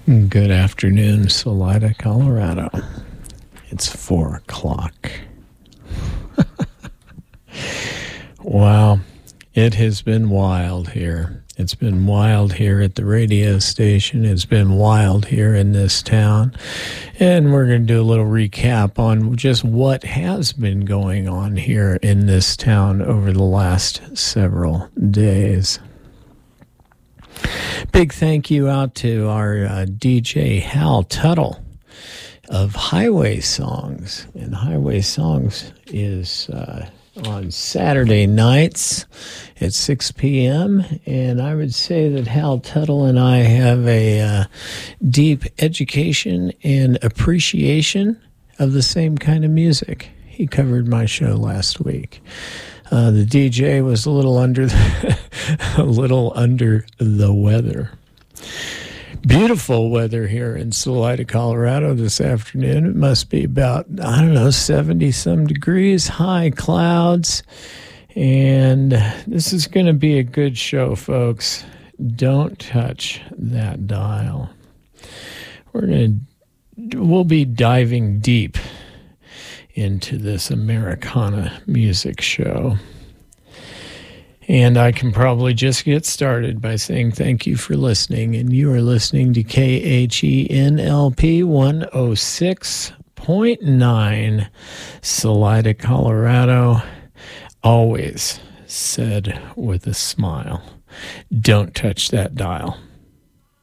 Good afternoon, Salida, Colorado. It's 4 o'clock. Wow, it has been wild here. It's been wild here at the radio station. It's been wild here in this town. And we're going to do a little recap on just what has been going on here in this town over the last several days. Big thank you out to our DJ Hal Tuttle of Highway Songs. And Highway Songs is on Saturday nights at 6 p.m. And I would say that Hal Tuttle and I have a deep education and appreciation of the same kind of music. He covered my show last week. The DJ was a little under the weather. Beautiful weather here in Salida, Colorado this afternoon. It must be about, 70-some degrees, high clouds. And this is going to be a good show, folks. Don't touch that dial. We'll be diving deep into this Americana music show. And I can probably just get started by saying thank you for listening. And you are listening to KHENLP 106.9, Salida, Colorado. Always said with a smile, don't touch that dial.